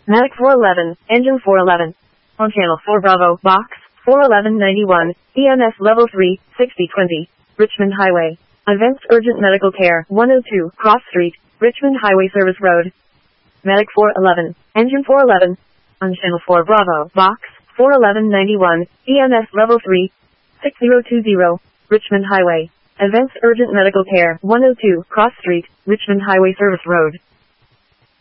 Medic 411, Engine 411. On Channel 4 Bravo, Box 41191, EMS Level 3, 6020, Richmond Highway. Advanced Urgent Medical Care, 102, Cross Street, Richmond Highway Service Road. Medic 411, Engine 411. On Channel 4 Bravo, Box 41191, EMS Level 3, 6020, Richmond Highway. Advanced Urgent Medical Care, 102, Cross Street, Richmond Highway Service Road.